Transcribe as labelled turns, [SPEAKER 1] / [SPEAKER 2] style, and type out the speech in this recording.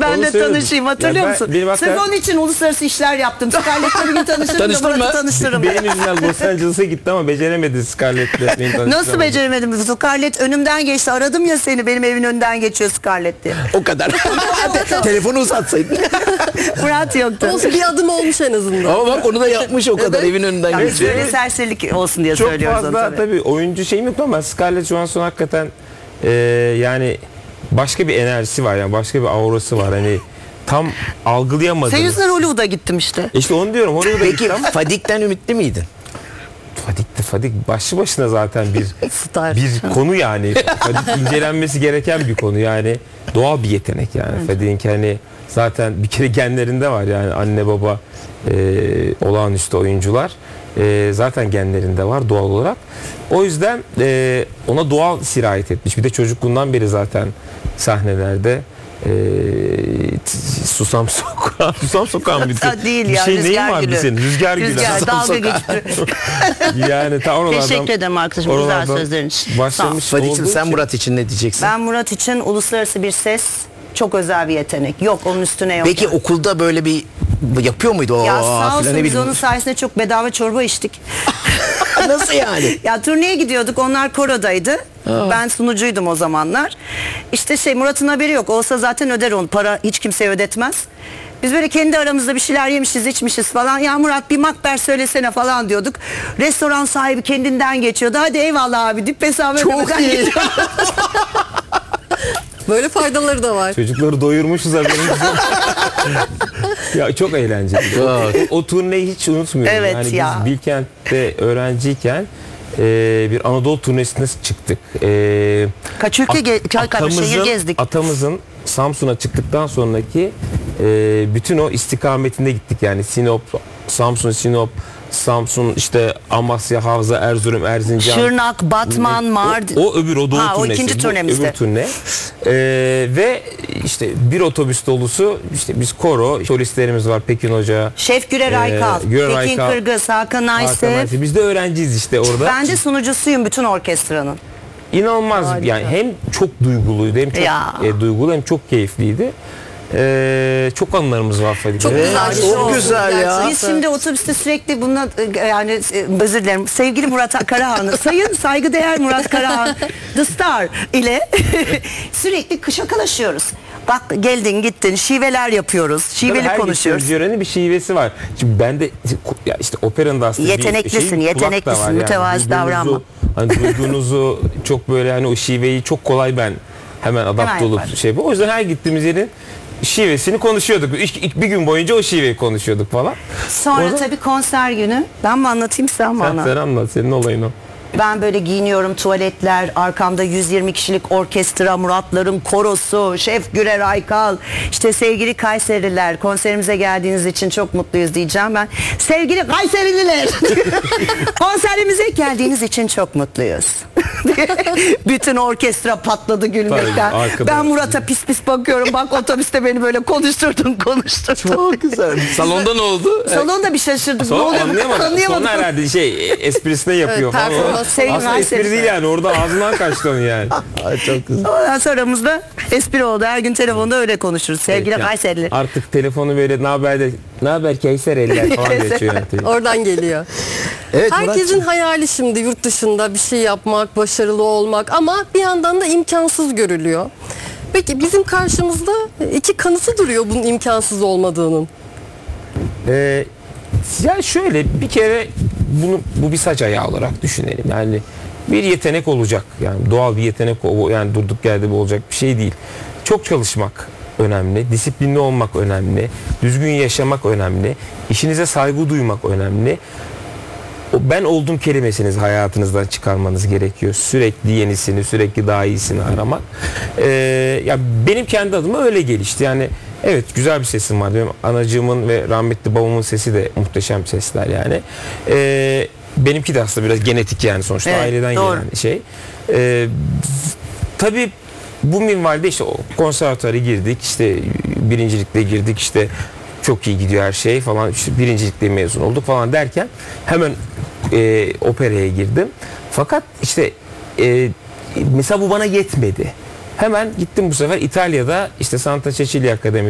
[SPEAKER 1] Ben de
[SPEAKER 2] söyledim.
[SPEAKER 1] tanışayım, hatırlıyor musun? Sırf onun için uluslararası işler yaptım. Scarlett'le bir gün tanıştırırım da Murat'ı tanıştırırım.
[SPEAKER 2] Benim yüzümden Los Angeles'a gitti ama beceremedi Scarlett'le.
[SPEAKER 1] Nasıl beceremedim? Scarlett önümden geçti. Aradım ya seni, benim evin önünden geçiyor Scarlett diye.
[SPEAKER 3] O kadar. Telefonu uzatsaydın.
[SPEAKER 1] Murat yoktu.
[SPEAKER 4] Olsun, bir adım olmuş en azından.
[SPEAKER 3] Ama bak onu da yapmış o kadar, evin önünden
[SPEAKER 1] Yani
[SPEAKER 3] geçiyor.
[SPEAKER 1] böyle serserilik olsun diye
[SPEAKER 2] Çok
[SPEAKER 1] söylüyoruz onu
[SPEAKER 2] fazla tabii oyuncu şeyim yok ama Scarlett Johansson hakikaten yani başka bir enerjisi var, yani başka bir aurası var, hani tam algılayamadım.
[SPEAKER 1] Senin yüzünden Hollywood'a gittim işte.
[SPEAKER 2] İşte onu diyorum, Hollywood'a
[SPEAKER 3] Peki
[SPEAKER 2] gittim.
[SPEAKER 3] Fadik'ten ümitli miydin?
[SPEAKER 2] Fadik başlı başına zaten
[SPEAKER 4] Star.
[SPEAKER 2] bir konu yani. Fadik incelenmesi gereken bir konu yani. Doğal bir yetenek yani. Fadik'in hani zaten bir kere genlerinde var yani, anne baba olağanüstü oyuncular. Zaten genlerinde var doğal olarak. O yüzden ona doğal sirayet etmiş. Bir de çocukluğundan beri zaten sahnelerde Susam Sokağı'nın
[SPEAKER 1] Değil
[SPEAKER 2] bir
[SPEAKER 1] ya,
[SPEAKER 2] şey neyin
[SPEAKER 1] Rüzgar
[SPEAKER 2] vardı
[SPEAKER 1] Gülü.
[SPEAKER 2] senin? Rüzgar Gülü.
[SPEAKER 1] Rüzgar, dalga geçti.
[SPEAKER 2] Yani ta oralardan,
[SPEAKER 1] Teşekkür ederim arkadaşım güzel
[SPEAKER 2] oralardan
[SPEAKER 1] sözlerin için.
[SPEAKER 2] başlamış
[SPEAKER 3] Fadik'cim,
[SPEAKER 2] olduğu
[SPEAKER 3] sen
[SPEAKER 2] için-
[SPEAKER 3] Murat için ne diyeceksin?
[SPEAKER 1] Ben Murat için uluslararası bir ses, çok özel bir yetenek. Yok, onun üstüne yok.
[SPEAKER 3] Peki okulda böyle bir yapıyor muydu o?
[SPEAKER 1] Ya sağ
[SPEAKER 3] filan,
[SPEAKER 1] olsun,
[SPEAKER 3] ne
[SPEAKER 1] biz
[SPEAKER 3] bileyim.
[SPEAKER 1] onun sayesinde çok bedava çorba içtik.
[SPEAKER 3] Nasıl yani?
[SPEAKER 1] Ya turneye gidiyorduk, onlar korodaydı. Ben sunucuydum o zamanlar. İşte Murat'ın haberi yok. Olsa zaten öder onu. Para hiç kimseye ödetmez. Biz böyle kendi aramızda bir şeyler yemişiz, içmişiz falan. Ya Murat bir makber söylesene falan diyorduk. Restoran sahibi kendinden geçiyordu. Hadi eyvallah abi deyip hesabı
[SPEAKER 3] Çok iyi.
[SPEAKER 4] Böyle faydaları da var.
[SPEAKER 2] Çocukları doyurmuşuz haberimiz yok. Ya çok eğlenceli. O turneyi hiç unutmuyorum.
[SPEAKER 1] Evet
[SPEAKER 2] yani
[SPEAKER 1] ya.
[SPEAKER 2] Biz Bilkent'te öğrenciyken bir Anadolu turnesine çıktık.
[SPEAKER 1] Kaç ülke şehir gezdik.
[SPEAKER 2] Atamızın Samsun'a çıktıktan sonraki bütün o istikametinde gittik. Yani Sinop, Samsun, işte Amasya, Havza, Erzurum, Erzincan.
[SPEAKER 1] Şırnak, Batman, Mardin.
[SPEAKER 2] O doğu
[SPEAKER 1] Ha, o
[SPEAKER 2] turnesi.
[SPEAKER 1] ikinci
[SPEAKER 2] Bu
[SPEAKER 1] turnemizde.
[SPEAKER 2] öbür turne. Ve işte bir otobüs dolusu işte biz koro, solistlerimiz var, Pekin Hoca.
[SPEAKER 1] Şef Gürer Aykal,
[SPEAKER 2] Gürer
[SPEAKER 1] Pekin
[SPEAKER 2] Aykal,
[SPEAKER 1] Kırgız, Hakan
[SPEAKER 2] Hakan
[SPEAKER 1] Aysef.
[SPEAKER 2] Aysef. Biz de öğrenciyiz işte orada.
[SPEAKER 1] Ben de sunucusuyum bütün orkestranın.
[SPEAKER 2] İnanılmaz
[SPEAKER 4] Harika.
[SPEAKER 2] yani, hem çok duyguluydu, hem çok
[SPEAKER 1] Ya.
[SPEAKER 2] duygulu, hem çok keyifliydi. Çok anılarımız var Fadik'le.
[SPEAKER 4] Çok güzel bir şey
[SPEAKER 3] çok
[SPEAKER 4] oldu
[SPEAKER 3] güzel ya.
[SPEAKER 4] gerçekten.
[SPEAKER 1] Biz şimdi otobüste sürekli bununla yani özür dilerim, sevgili Murat Karahan, sayın saygıdeğer Murat Karahan The Star ile sürekli şakalaşıyoruz. Bak geldin gittin, şiveler yapıyoruz, şiveli
[SPEAKER 2] Her
[SPEAKER 1] konuşuyoruz.
[SPEAKER 2] gittiğimiz yörenin bir şivesi var. Şimdi ben de ya işte operanın da aslında
[SPEAKER 1] Yeteneklisin,
[SPEAKER 2] bir kulak da
[SPEAKER 1] yeteneklisin,
[SPEAKER 2] var
[SPEAKER 1] mütevazi
[SPEAKER 2] Duyduğunuzu-
[SPEAKER 1] davranma.
[SPEAKER 2] Hani duyduğunuzu çok böyle, hani o şiveyi çok kolay ben hemen adapte
[SPEAKER 1] Hemen
[SPEAKER 2] olup
[SPEAKER 1] yapar.
[SPEAKER 2] O yüzden her gittiğimiz yerin şivesini konuşuyorduk. Bir gün boyunca o şiveyi konuşuyorduk falan.
[SPEAKER 1] Sonra
[SPEAKER 2] Orada-
[SPEAKER 1] tabii konser günü. Ben mi anlatayım sen mi anlat?
[SPEAKER 2] Sen anlat, senin olayın o.
[SPEAKER 1] Ben böyle giyiniyorum, tuvaletler, arkamda 120 kişilik orkestra, Muratların korosu, Şef Gürer Aykal, işte sevgili Kayserililer, konserimize geldiğiniz için çok mutluyuz diyeceğim ben. Sevgili Kayserililer, konserimize geldiğiniz için çok mutluyuz. Bütün orkestra patladı gülmekten.
[SPEAKER 2] Tabii, arkada.
[SPEAKER 1] Ben Murat'a pis pis bakıyorum, bak otobüste beni böyle konuşturdun.
[SPEAKER 3] Çok güzel. Salonda ne oldu?
[SPEAKER 1] Salonda bir şaşırdık. Ne
[SPEAKER 2] Sonra
[SPEAKER 1] oluyor?
[SPEAKER 2] anlayamadım.
[SPEAKER 1] Anlayamadım.
[SPEAKER 2] Sonra herhalde esprisine yapıyor
[SPEAKER 4] Evet,
[SPEAKER 2] falan.
[SPEAKER 4] performans
[SPEAKER 1] falan.
[SPEAKER 2] Aslında espri
[SPEAKER 1] Sevgili
[SPEAKER 2] değil yani, orada ağzından kaçtı onun yani.
[SPEAKER 3] Ay, çok güzel.
[SPEAKER 1] Ondan sonra aramızda espri oldu. Her gün telefonda öyle konuşuruz. Sevgili
[SPEAKER 2] Evet, yani
[SPEAKER 1] Kayseriler.
[SPEAKER 2] artık telefonu böyle ne haber Kayseriler falan geçiyor yani.
[SPEAKER 4] Oradan geliyor.
[SPEAKER 3] Evet,
[SPEAKER 4] Herkesin
[SPEAKER 3] Muratcığım.
[SPEAKER 4] hayali şimdi yurt dışında bir şey yapmak, başarılı olmak, ama bir yandan da imkansız görülüyor. Peki bizim karşımızda iki kanıtı duruyor bunun imkansız olmadığının.
[SPEAKER 2] Ya şöyle bir kere bu bir saç ayağı olarak düşünelim. Yani bir yetenek olacak. Yani doğal bir yetenek, yani durduk yerde bu olacak bir şey değil. Çok çalışmak önemli, disiplinli olmak önemli, düzgün yaşamak önemli, işinize saygı duymak önemli. O ben oldum kelimesini hayatınızdan çıkarmanız gerekiyor. Sürekli yenisini, sürekli daha iyisini aramak. Ya benim kendi adıma öyle gelişti. Yani evet, güzel bir sesim var. Benim anacığımın ve rahmetli babamın sesi de muhteşem sesler yani. Benimki de aslında biraz genetik yani, sonuçta
[SPEAKER 1] Evet,
[SPEAKER 2] aileden
[SPEAKER 1] doğru.
[SPEAKER 2] gelen şey. Tabii bu minvalde işte o konservatuara girdik, işte birincilikle girdik, işte çok iyi gidiyor her şey falan, işte birincilikle mezun olduk falan derken hemen operaya girdim. Fakat işte mesela bu bana yetmedi. Hemen gittim bu sefer İtalya'da işte Santa Cecilia Akademi